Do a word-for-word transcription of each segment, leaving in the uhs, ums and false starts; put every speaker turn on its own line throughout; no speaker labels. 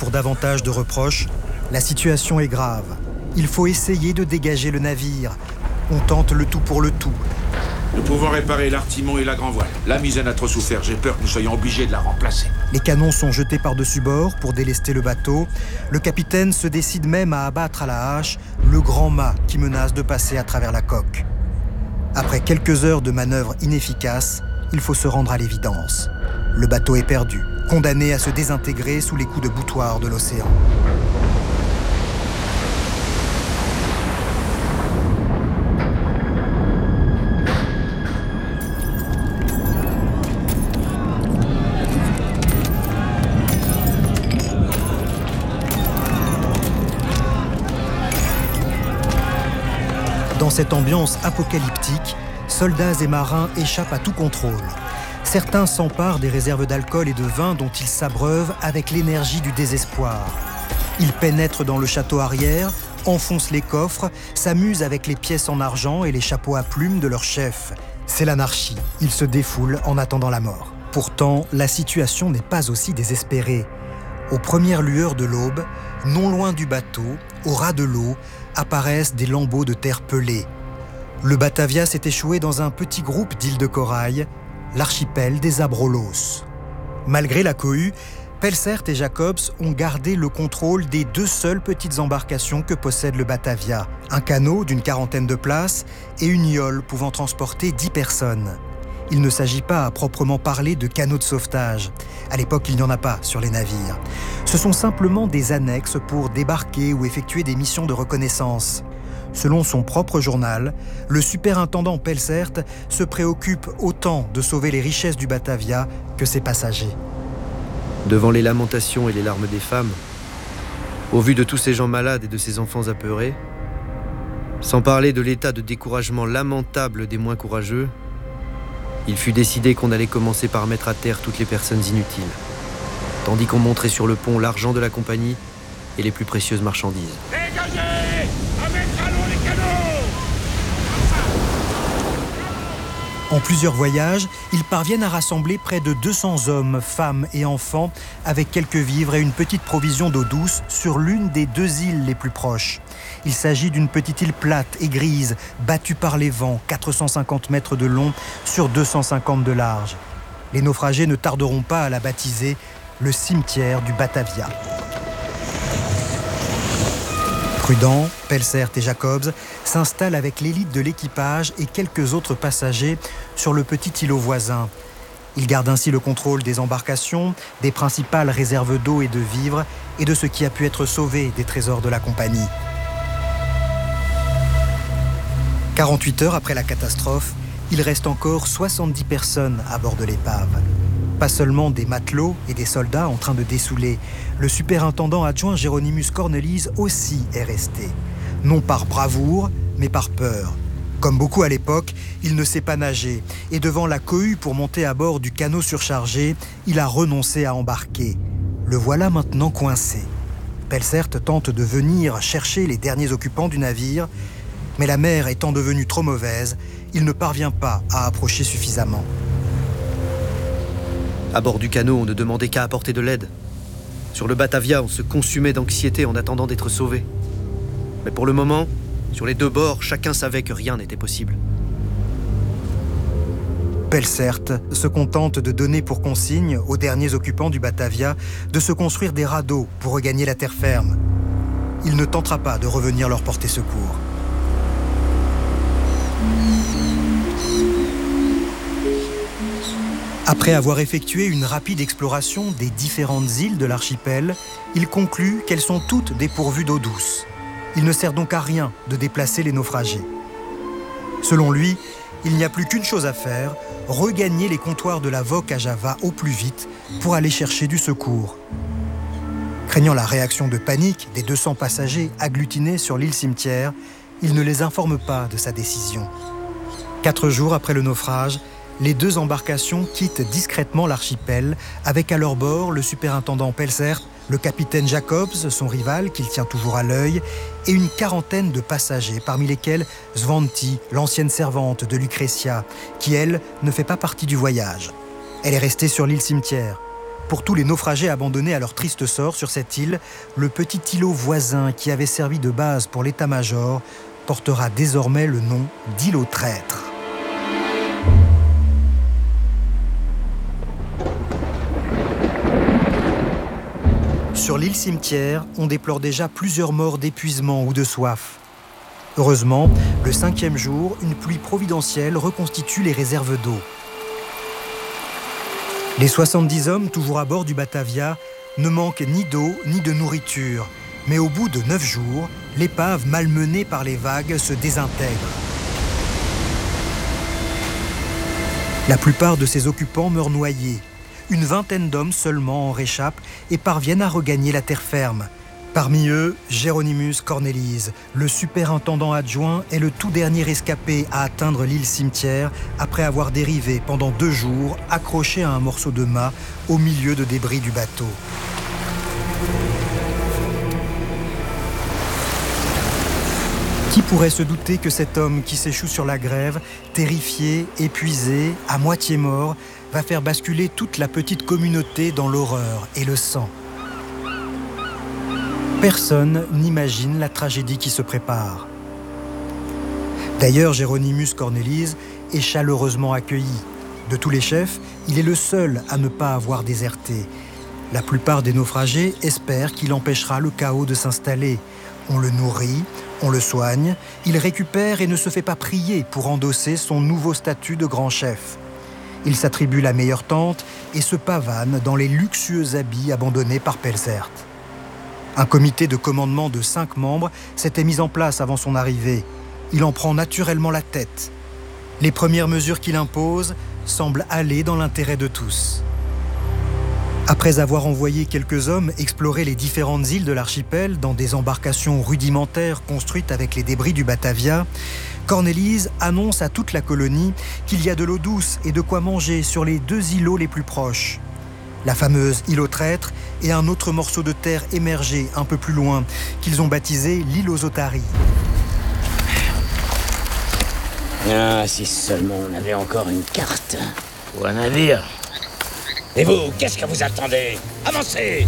pour davantage de reproches. La situation est grave. Il faut essayer de dégager le navire. On tente le tout pour le tout.
Nous pouvons réparer l'artimon et la grand-voile. La misaine a trop souffert, j'ai peur que nous soyons obligés de la remplacer.
Les canons sont jetés par-dessus bord pour délester le bateau. Le capitaine se décide même à abattre à la hache le grand mât qui menace de passer à travers la coque. Après quelques heures de manœuvres inefficaces, il faut se rendre à l'évidence. Le bateau est perdu, condamné à se désintégrer sous les coups de boutoir de l'océan. Dans cette ambiance apocalyptique, soldats et marins échappent à tout contrôle. Certains s'emparent des réserves d'alcool et de vin dont ils s'abreuvent avec l'énergie du désespoir. Ils pénètrent dans le château arrière, enfoncent les coffres, s'amusent avec les pièces en argent et les chapeaux à plumes de leur chef. C'est l'anarchie. Ils se défoulent en attendant la mort. Pourtant, la situation n'est pas aussi désespérée. Aux premières lueurs de l'aube, non loin du bateau, au ras de l'eau, apparaissent des lambeaux de terre pelée. Le Batavia s'est échoué dans un petit groupe d'îles de corail, l'archipel des Abrolhos. Malgré la cohue, Pelsaert et Jacobs ont gardé le contrôle des deux seules petites embarcations que possède le Batavia, un canot d'une quarantaine de places et une yole pouvant transporter dix personnes. Il ne s'agit pas à proprement parler de canaux de sauvetage. À l'époque, il n'y en a pas sur les navires. Ce sont simplement des annexes pour débarquer ou effectuer des missions de reconnaissance. Selon son propre journal, le superintendant Pelsaert se préoccupe autant de sauver les richesses du Batavia que ses passagers.
Devant les lamentations et les larmes des femmes, au vu de tous ces gens malades et de ces enfants apeurés, sans parler de l'état de découragement lamentable des moins courageux, il fut décidé qu'on allait commencer par mettre à terre toutes les personnes inutiles, tandis qu'on montrait sur le pont l'argent de la compagnie et les plus précieuses marchandises.
Dégagez! À mettre à l'eau les canons!
En plusieurs voyages, ils parviennent à rassembler près de deux cents hommes, femmes et enfants, avec quelques vivres et une petite provision d'eau douce sur l'une des deux îles les plus proches. Il s'agit d'une petite île plate et grise, battue par les vents, quatre cent cinquante mètres de long sur deux cent cinquante de large. Les naufragés ne tarderont pas à la baptiser le cimetière du Batavia. Prudent, Pelsaert et Jacobs s'installent avec l'élite de l'équipage et quelques autres passagers sur le petit îlot voisin. Ils gardent ainsi le contrôle des embarcations, des principales réserves d'eau et de vivres et de ce qui a pu être sauvé des trésors de la compagnie. quarante-huit heures après la catastrophe, il reste encore soixante-dix personnes à bord de l'épave. Pas seulement des matelots et des soldats en train de dessouler. Le superintendant adjoint Géronimus Cornelis aussi est resté. Non par bravoure, mais par peur. Comme beaucoup à l'époque, il ne sait pas nager. Et devant la cohue pour monter à bord du canot surchargé, il a renoncé à embarquer. Le voilà maintenant coincé. Pelsaert tente de venir chercher les derniers occupants du navire, mais la mer étant devenue trop mauvaise, il ne parvient pas à approcher suffisamment.
À bord du canot, on ne demandait qu'à apporter de l'aide. Sur le Batavia, on se consumait d'anxiété en attendant d'être sauvé. Mais pour le moment, sur les deux bords, chacun savait que rien n'était possible.
Pelsaert se contente de donner pour consigne aux derniers occupants du Batavia de se construire des radeaux pour regagner la terre ferme. Il ne tentera pas de revenir leur porter secours. Après avoir effectué une rapide exploration des différentes îles de l'archipel, il conclut qu'elles sont toutes dépourvues d'eau douce. Il ne sert donc à rien de déplacer les naufragés. Selon lui, il n'y a plus qu'une chose à faire, regagner les comptoirs de la Voque à Java au plus vite pour aller chercher du secours. Craignant la réaction de panique des deux cents passagers agglutinés sur l'île cimetière, il ne les informe pas de sa décision. Quatre jours après le naufrage, les deux embarcations quittent discrètement l'archipel, avec à leur bord le superintendant Pelsaert, le capitaine Jacobs, son rival qu'il tient toujours à l'œil, et une quarantaine de passagers, parmi lesquels Svanti, l'ancienne servante de Lucretia, qui, elle, ne fait pas partie du voyage. Elle est restée sur l'île cimetière. Pour tous les naufragés abandonnés à leur triste sort sur cette île, le petit îlot voisin qui avait servi de base pour l'état-major portera désormais le nom d'îlot traître. Sur l'île cimetière, on déplore déjà plusieurs morts d'épuisement ou de soif. Heureusement, le cinquième jour, une pluie providentielle reconstitue les réserves d'eau. Les soixante-dix hommes toujours à bord du Batavia ne manquent ni d'eau ni de nourriture. Mais au bout de neuf jours, l'épave malmenée par les vagues se désintègre. La plupart de ses occupants meurent noyés. Une vingtaine d'hommes seulement en réchappent et parviennent à regagner la terre ferme. Parmi eux, Géronymus Cornelis, le superintendant adjoint, est le tout dernier rescapé à atteindre l'île cimetière après avoir dérivé pendant deux jours, accroché à un morceau de mât au milieu de débris du bateau. Qui pourrait se douter que cet homme qui s'échoue sur la grève, terrifié, épuisé, à moitié mort, va faire basculer toute la petite communauté dans l'horreur et le sang. Personne n'imagine la tragédie qui se prépare. D'ailleurs, Géronymus Cornelis est chaleureusement accueilli. De tous les chefs, il est le seul à ne pas avoir déserté. La plupart des naufragés espèrent qu'il empêchera le chaos de s'installer. On le nourrit, on le soigne, il récupère et ne se fait pas prier pour endosser son nouveau statut de grand chef. Il s'attribue la meilleure tente et se pavane dans les luxueux habits abandonnés par Pelzert. Un comité de commandement de cinq membres s'était mis en place avant son arrivée. Il en prend naturellement la tête. Les premières mesures qu'il impose semblent aller dans l'intérêt de tous. Après avoir envoyé quelques hommes explorer les différentes îles de l'archipel dans des embarcations rudimentaires construites avec les débris du Batavia, Cornelis annonce à toute la colonie qu'il y a de l'eau douce et de quoi manger sur les deux îlots les plus proches. La fameuse îlot traître et un autre morceau de terre émergé un peu plus loin, qu'ils ont baptisé l'île aux otaries.
Ah, si seulement on avait encore une carte ou un navire. Et vous, qu'est-ce que vous attendez? Avancez!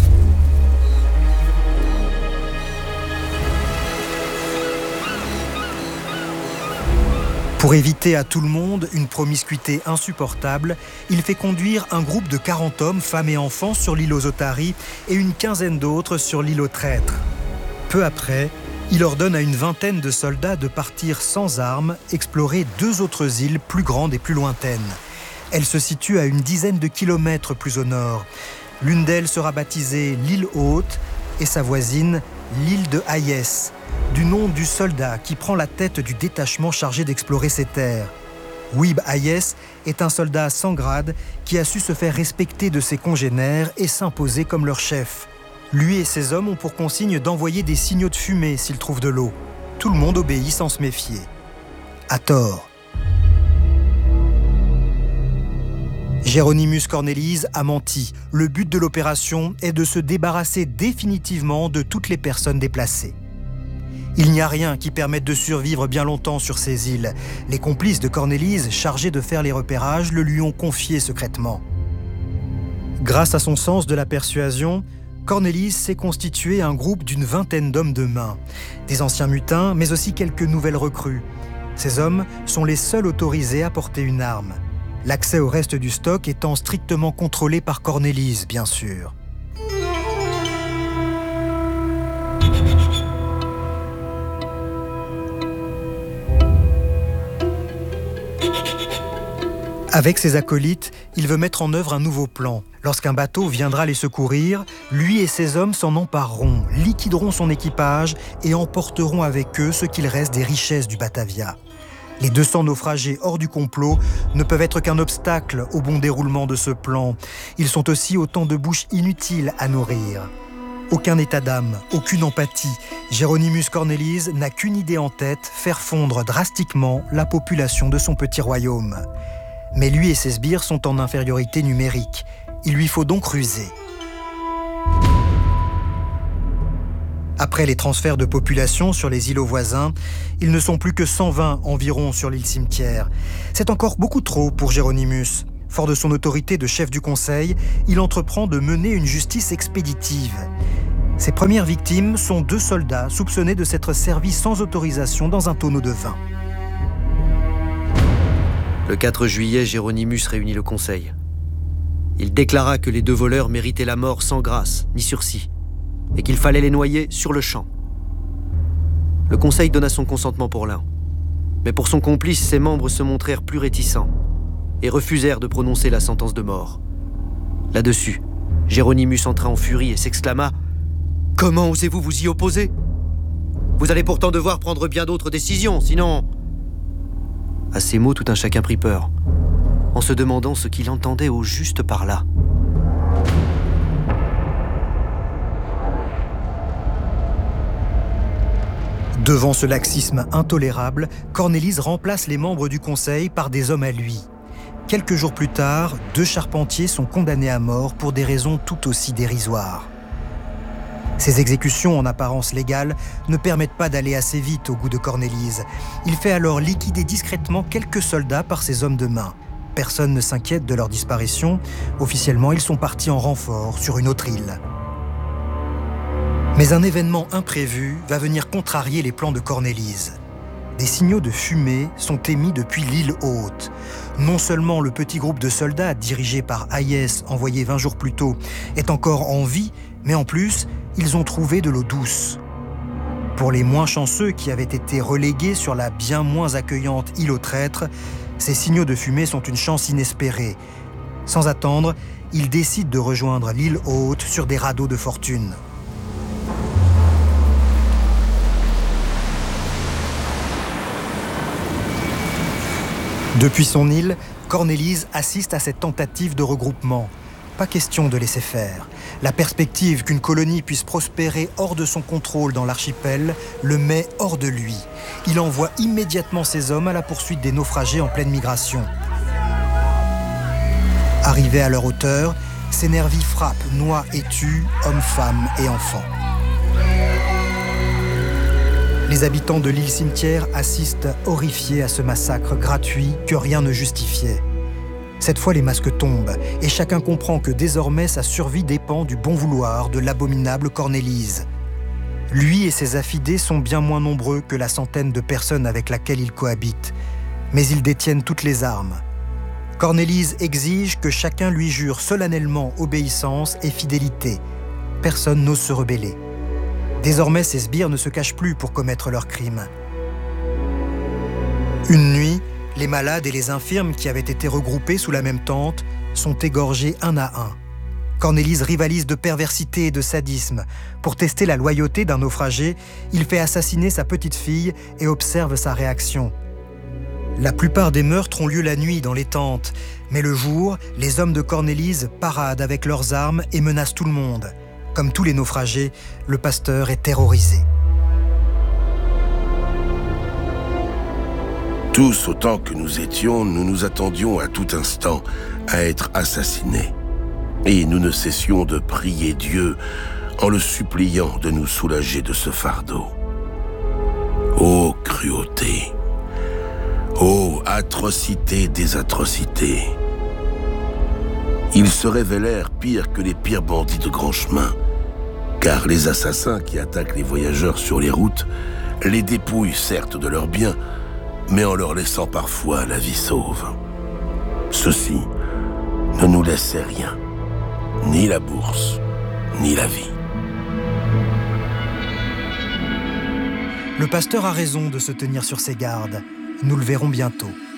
Pour éviter à tout le monde une promiscuité insupportable, il fait conduire un groupe de quarante hommes, femmes et enfants sur l'île aux otaries et une quinzaine d'autres sur l'île aux traîtres. Peu après, il ordonne à une vingtaine de soldats de partir sans armes explorer deux autres îles plus grandes et plus lointaines. Elles se situent à une dizaine de kilomètres plus au nord. L'une d'elles sera baptisée l'île Haute et sa voisine l'île de Hayes, du nom du soldat qui prend la tête du détachement chargé d'explorer ces terres. Wiebe Hayes est un soldat sans grade qui a su se faire respecter de ses congénères et s'imposer comme leur chef. Lui et ses hommes ont pour consigne d'envoyer des signaux de fumée s'ils trouvent de l'eau. Tout le monde obéit sans se méfier. À tort. Géronymus Cornelis a menti. Le but de l'opération est de se débarrasser définitivement de toutes les personnes déplacées. Il n'y a rien qui permette de survivre bien longtemps sur ces îles. Les complices de Cornelis, chargés de faire les repérages, le lui ont confié secrètement. Grâce à son sens de la persuasion, Cornelis s'est constitué un groupe d'une vingtaine d'hommes de main. Des anciens mutins, mais aussi quelques nouvelles recrues. Ces hommes sont les seuls autorisés à porter une arme. L'accès au reste du stock étant strictement contrôlé par Cornelis, bien sûr. Avec ses acolytes, il veut mettre en œuvre un nouveau plan. Lorsqu'un bateau viendra les secourir, lui et ses hommes s'en empareront, liquideront son équipage et emporteront avec eux ce qu'il reste des richesses du Batavia. Les deux cents naufragés hors du complot ne peuvent être qu'un obstacle au bon déroulement de ce plan. Ils sont aussi autant de bouches inutiles à nourrir. Aucun état d'âme, aucune empathie. Géronymus Cornelis n'a qu'une idée en tête, faire fondre drastiquement la population de son petit royaume. Mais lui et ses sbires sont en infériorité numérique. Il lui faut donc ruser. Après les transferts de population sur les îlots voisins, ils ne sont plus que cent vingt environ sur l'île cimetière. C'est encore beaucoup trop pour Géronymus. Fort de son autorité de chef du conseil, il entreprend de mener une justice expéditive. Ses premières victimes sont deux soldats soupçonnés de s'être servis sans autorisation dans un tonneau de vin.
Le quatre juillet, Géronimus réunit le conseil. Il déclara que les deux voleurs méritaient la mort sans grâce ni sursis, et qu'il fallait les noyer sur le champ. Le conseil donna son consentement pour l'un, mais pour son complice, ses membres se montrèrent plus réticents et refusèrent de prononcer la sentence de mort. Là-dessus, Géronimus entra en furie et s'exclama « Comment osez-vous vous y opposer? Vous allez pourtant devoir prendre bien d'autres décisions, sinon... » À ces mots, tout un chacun prit peur, en se demandant ce qu'il entendait au juste par là.
Devant ce laxisme intolérable, Cornélise remplace les membres du conseil par des hommes à lui. Quelques jours plus tard, deux charpentiers sont condamnés à mort pour des raisons tout aussi dérisoires. Ces exécutions en apparence légales ne permettent pas d'aller assez vite au goût de Cornélise. Il fait alors liquider discrètement quelques soldats par ses hommes de main. Personne ne s'inquiète de leur disparition. Officiellement, ils sont partis en renfort sur une autre île. Mais un événement imprévu va venir contrarier les plans de Cornélise. Des signaux de fumée sont émis depuis l'île Haute. Non seulement le petit groupe de soldats dirigé par Hayès, envoyé vingt jours plus tôt, est encore en vie, mais en plus, ils ont trouvé de l'eau douce. Pour les moins chanceux qui avaient été relégués sur la bien moins accueillante île aux traîtres, ces signaux de fumée sont une chance inespérée. Sans attendre, ils décident de rejoindre l'île Haute sur des radeaux de fortune. Depuis son île, Cornélise assiste à cette tentative de regroupement. Pas question de laisser faire. La perspective qu'une colonie puisse prospérer hors de son contrôle dans l'archipel le met hors de lui. Il envoie immédiatement ses hommes à la poursuite des naufragés en pleine migration. Arrivés à leur hauteur, ces nervis frappent, noient et tuent hommes, femmes et enfants. Les habitants de l'île Cimetière assistent horrifiés à ce massacre gratuit que rien ne justifiait. Cette fois, les masques tombent et chacun comprend que désormais sa survie dépend du bon vouloir de l'abominable Cornélise. Lui et ses affidés sont bien moins nombreux que la centaine de personnes avec laquelle il cohabite, mais ils détiennent toutes les armes. Cornélise exige que chacun lui jure solennellement obéissance et fidélité. Personne n'ose se rebeller. Désormais, ces sbires ne se cachent plus pour commettre leurs crimes. Une nuit, les malades et les infirmes qui avaient été regroupés sous la même tente sont égorgés un à un. Cornélise rivalise de perversité et de sadisme. Pour tester la loyauté d'un naufragé, il fait assassiner sa petite fille et observe sa réaction. La plupart des meurtres ont lieu la nuit dans les tentes, mais le jour, les hommes de Cornélise paradent avec leurs armes et menacent tout le monde. Comme tous les naufragés, le pasteur est terrorisé.
Tous autant que nous étions, nous nous attendions à tout instant à être assassinés. Et nous ne cessions de prier Dieu en le suppliant de nous soulager de ce fardeau. Ô cruauté! Ô atrocité des atrocités! Ils se révélèrent pires que les pires bandits de grand chemin, car les assassins qui attaquent les voyageurs sur les routes les dépouillent certes de leurs biens, mais en leur laissant parfois la vie sauve. Ceux-ci ne nous laissaient rien, ni la bourse, ni la vie.
Le pasteur a raison de se tenir sur ses gardes. Nous le verrons bientôt.